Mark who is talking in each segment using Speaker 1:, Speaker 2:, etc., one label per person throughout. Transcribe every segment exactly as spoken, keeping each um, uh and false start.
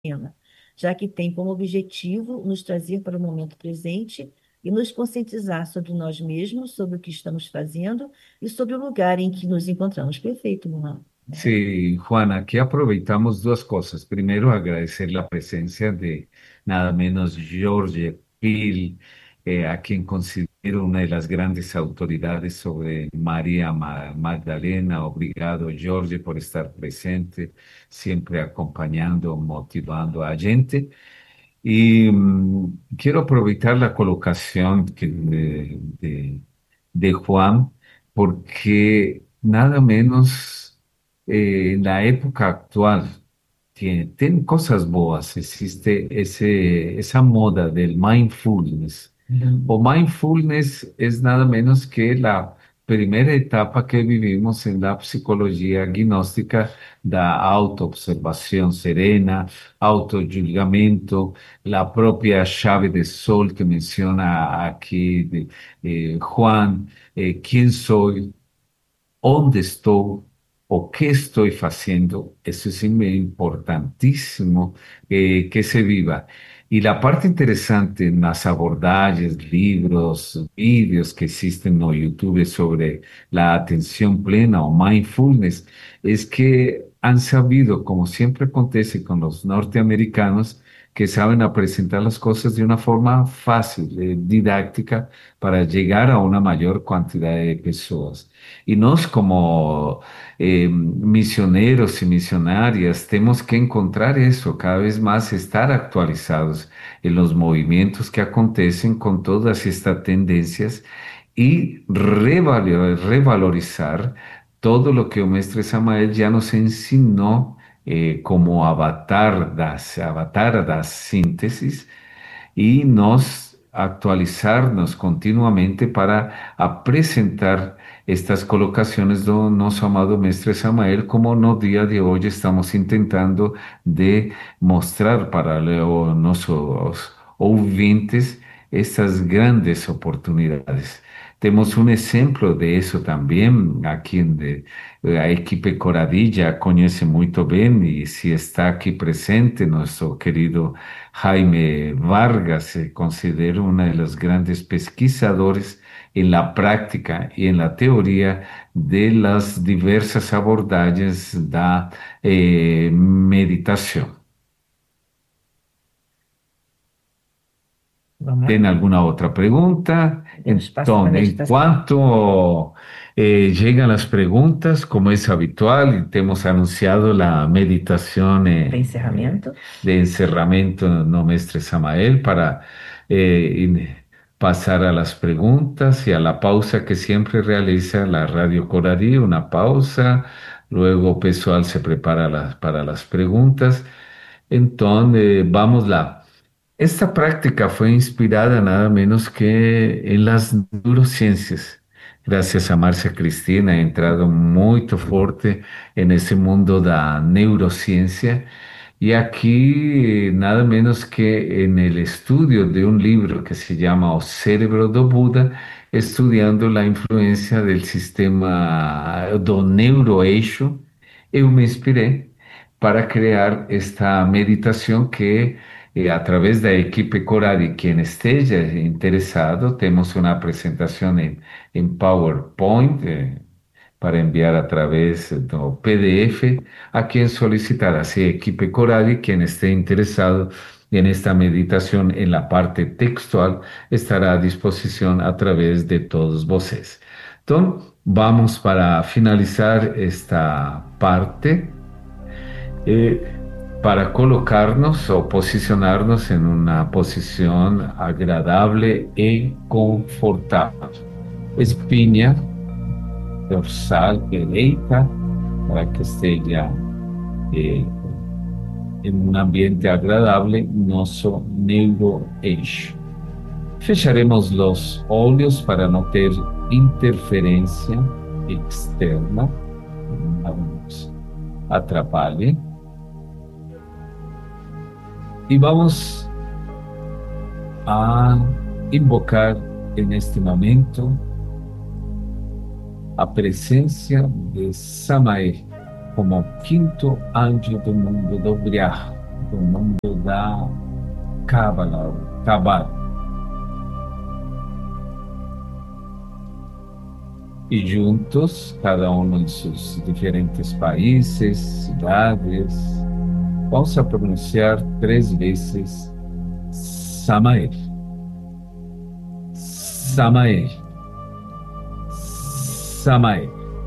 Speaker 1: pena, já que tem como objetivo nos trazer para o momento presente e nos conscientizar sobre nós mesmos, sobre o que estamos fazendo e sobre o lugar em que nos encontramos. Perfeito, Mohan.
Speaker 2: Sí, Juan, aquí aproveitamos dos cosas. Primero, agradecer la presencia de nada menos George Peel, eh, a quien considero una de las grandes autoridades sobre María Ma- Magdalena. Obrigado, George, por estar presente, siempre acompañando, motivando a gente. Y mm, quiero aprovechar la colocación que- de, de- de Juan, porque nada menos eh, en la época actual tiene, tiene cosas boas. Existe ese, esa moda del mindfulness. O mindfulness es nada menos que la primera etapa que vivimos en la psicología gnóstica da autoobservación serena, autojuzgamento, la propia llave de sol que menciona aquí de, eh, Juan, eh, quién soy, dónde estoy o qué estoy haciendo. Eso es importantísimo eh, que se viva. Y la parte interesante en las abordajes, libros, vídeos que existen en YouTube sobre la atención plena o mindfulness es que han sabido, como siempre acontece con los norteamericanos, que saben a presentar las cosas de una forma fácil, eh, didáctica, para llegar a una mayor cantidad de personas. Y nos como eh, misioneros y misionarias tenemos que encontrar eso, cada vez más estar actualizados en los movimientos que acontecen con todas estas tendencias y revalo- revalorizar todo lo que o mestre Samael ya nos enseñó eh, como avatar das, avatar das síntesis y nos actualizarnos continuamente para a presentar estas colocaciones do nosso amado mestre Samael, como no día de hoy estamos intentando de mostrar para los nuestros ouvintes estas grandes oportunidades. Temos um exemplo de isso também aqui, de, a equipe Coradilla conhece muito bem e se está aqui presente, nosso querido Jaime Vargas se considera uno de los grandes pesquisadores en la práctica y en la teoría de las diversas abordajes da eh, meditación.
Speaker 1: Vamos lá?
Speaker 2: ¿Tiene alguna otra pregunta?
Speaker 1: Temos espaço para
Speaker 2: Entonces, en
Speaker 1: meditação.
Speaker 2: cuanto eh, llegan las preguntas, como es habitual, y te hemos anunciado la meditación
Speaker 1: Para
Speaker 2: eh, eh,
Speaker 1: encerramento.
Speaker 2: de encerramiento no mestre Samael para eh, in- pasar a las preguntas y a la pausa que siempre realiza la Radio Coralí, una pausa, luego Pessoal se prepara las- para las preguntas. Entonces, vamos lá. Esta práctica fue inspirada nada menos que en las neurociencias. Gracias a Marcia Cristina, he entrado muy fuerte en ese mundo de la neurociencia y aquí eh, nada menos que en el estudio de un libro que se llama O Cérebro do Buda, estudiando la influencia del sistema do neuroeixo, eu me inspiré para crear esta meditación que eh, a través de la equipe Coradi, quien esté interesado, tenemos una presentación en, en PowerPoint eh, para enviar a través del P D F a quien solicitar. Así, equipe Coradi, quien esté interesado en esta meditación en la parte textual, estará a disposición a través de todos vosotros. Entonces, vamos para finalizar esta parte eh, para colocarnos o posicionarnos en una posición agradable y confortable. Espinha dorsal derecha para que esté ya eh, en un ambiente agradable, nuestro neuroeixo. Fecharemos los olhos para no ter interferencia externa, não nos atrapalhe. Y vamos a invocar en este momento a presencia de Samael como quinto anjo do mundo do Briar. o mundo da Cábala, Cabal. Y juntos, cada uno en sus diferentes países, ciudades, vamos a pronunciar tres veces Samael, Samael, Samael.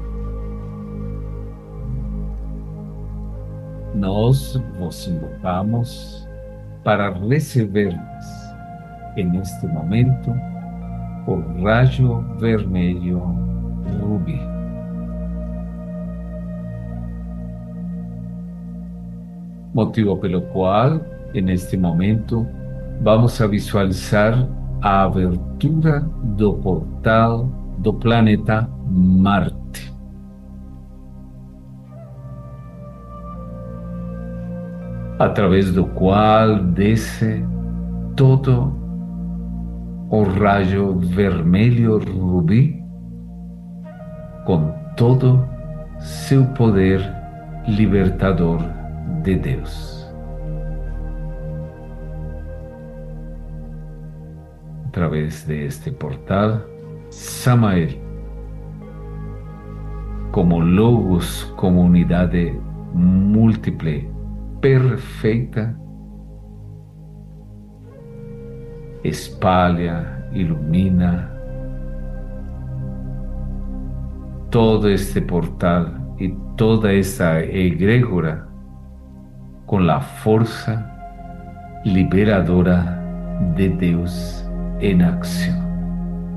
Speaker 2: Nós vos invocamos para recebermos en este momento o rayo vermelho rubí. Motivo pelo qual, en este momento, vamos a visualizar a abertura do portal do planeta Marte. Através do qual desce todo o rayo vermelho rubí com todo seu poder libertador de Deus. A través de este portal, Samael, como logos, como unidade múltiple, perfeita, espalha, ilumina todo este portal y toda esta egrégora con la fuerza liberadora de Dios en acción.